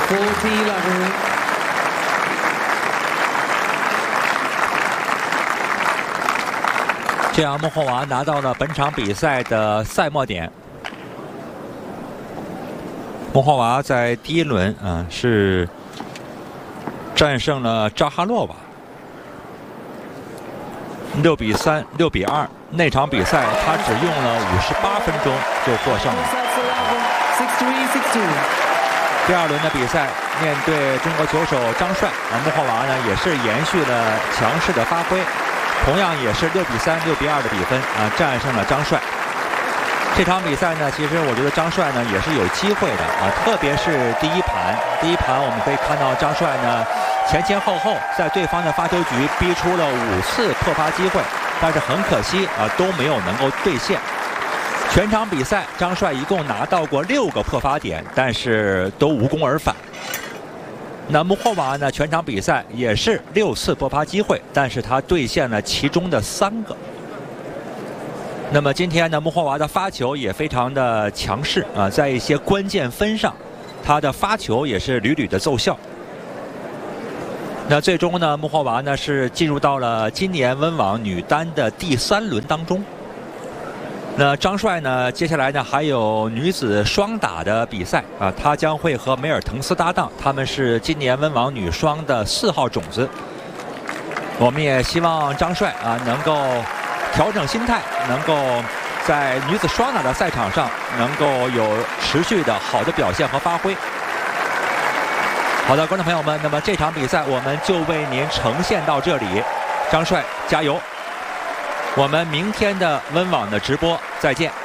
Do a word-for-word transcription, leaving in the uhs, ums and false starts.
forty eleven。 这样，穆霍娃拿到了本场比赛的赛末点。穆霍娃在第一轮啊、呃、是战胜了扎哈洛娃，六比三、六比二。那场比赛他只用了五十八分钟就获胜了。第二轮的比赛，面对中国球手张帅，啊，穆霍娃呢也是延续了强势的发挥。同样也是六比三、六比二的比分啊，战胜了张帅。这场比赛呢，其实我觉得张帅呢也是有机会的啊，特别是第一盘，第一盘我们可以看到张帅呢前前后后在对方的发球局逼出了五次破发机会，但是很可惜啊都没有能够兑现。全场比赛张帅一共拿到过六个破发点，但是都无功而返。那穆霍娃呢？全场比赛也是六次破发机会，但是他兑现了其中的三个。那么今天呢，穆霍娃的发球也非常的强势啊，在一些关键分上，他的发球也是屡屡的奏效。那最终呢，穆霍娃呢是进入到了今年温网女单的第三轮当中。那张帅呢，接下来呢还有女子双打的比赛啊，他将会和梅尔滕斯搭档，他们是今年温网女双的四号种子。我们也希望张帅啊能够调整心态，能够在女子双打的赛场上能够有持续的好的表现和发挥。好的，观众朋友们，那么这场比赛我们就为您呈现到这里，张帅加油！我们明天的温网的直播再见。